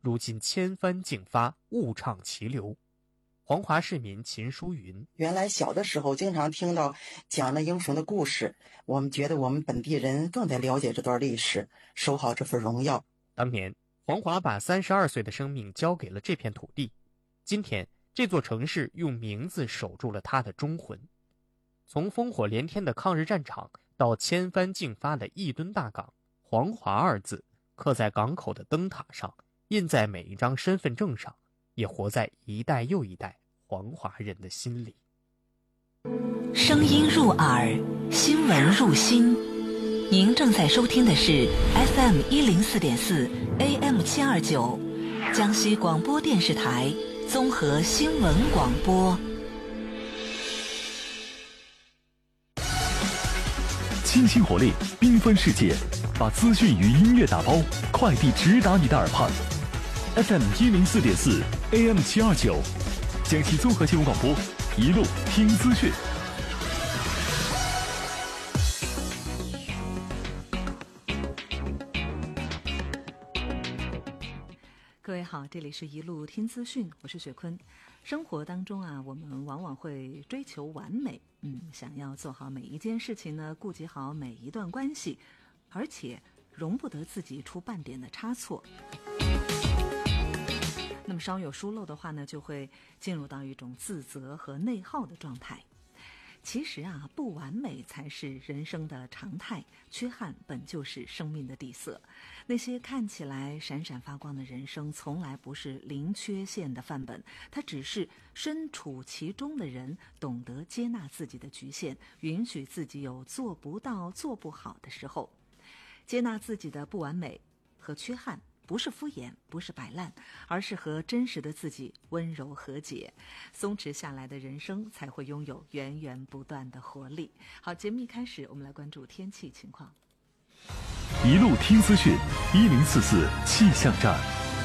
如今千帆竞发，物畅其流。黄华市民秦淑云： 原来小的时候经常听到讲那英雄的故事，我们觉得我们本地人更得了解这段历史，守好这份荣耀。 当年黄华把32岁的生命交给了这片土地，今天这座城市用名字守住了他的忠魂。从烽火连天的抗日战场到千帆竞发的亿吨大港，黄华二字刻在港口的灯塔上，印在每一张身份证上，也活在一代又一代黄华人的心里。 声音入耳，新闻入心。您正在收听的是 FM 104.4 AM 729江西广播电视台综合新闻广播。 清新活力，缤纷世界，把资讯与音乐打包，快递直达你的耳畔。FM 104.4 AM 729江西综合新闻广播，一路听资讯。 各位好，这里是一路听资讯，我是雪坤。生活当中啊，我们往往会追求完美，想要做好每一件事情呢，顾及好每一段关系，而且容不得自己出半点的差错。那么稍有疏漏的话呢，就会进入到一种自责和内耗的状态。其实啊，不完美才是人生的常态，缺憾本就是生命的底色。那些看起来闪闪发光的人生，从来不是零缺陷的范本，它只是身处其中的人懂得接纳自己的局限，允许自己有做不到、做不好的时候。接纳自己的不完美和缺憾，不是敷衍，不是摆烂，而是和真实的自己温柔和解。松弛下来的人生才会拥有源源不断的活力。好，节目一开始，我们来关注天气情况。 一路听资讯，1044气象站。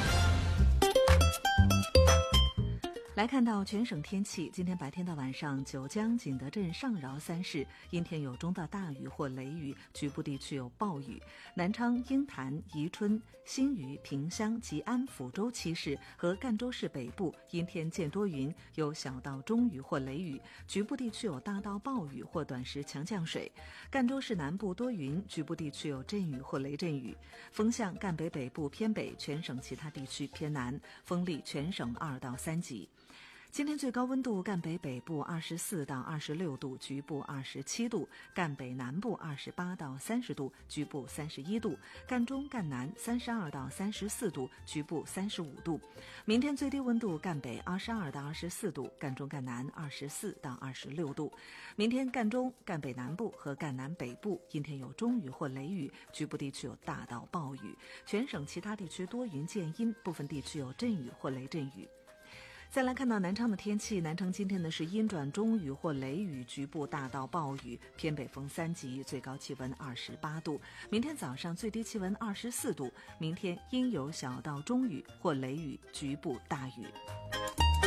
来看到全省天气，今天白天到晚上，九江、景德镇、上饶三市阴天有中到大雨或雷雨，局部地区有暴雨；南昌、鹰潭、宜春、新余、萍乡、吉安、抚州七市和赣州市北部阴天见多云，有小到中雨或雷雨，局部地区有大到暴雨或短时强降水；赣州市南部多云，局部地区有阵雨或雷阵雨。风向赣北北部偏北，全省其他地区偏南，风力全省2到3级。今天最高温度，赣北北部24到26度，局部27度；赣北南部28到30度，局部31度；赣中、赣南32到34度，局部35度。明天最低温度，赣北22到24度，赣中、赣南24到26度。明天赣中、赣北南部和赣南北部阴天有中雨或雷雨，局部地区有大到暴雨。全省其他地区多云见阴，部分地区有阵雨或雷阵雨。再来看到南昌的天气，南昌今天呢是阴转中雨或雷雨，局部大到暴雨，偏北风3级，最高气温28度。明天早上最低气温24度，明天阴有小到中雨或雷雨，局部大雨。